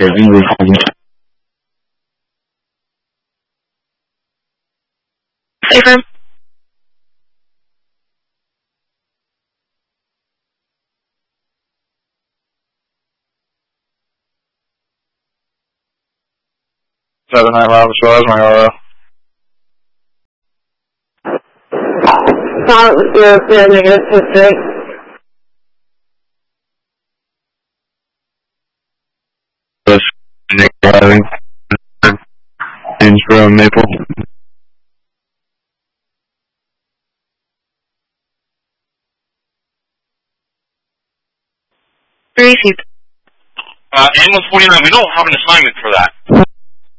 English. Affirm. Seven Night Lava Shores, my RO. Solid 0, negative 2-3. Nick driving. Innsbruck, Maple. Received. Ambulance 49, we don't have an assignment for that.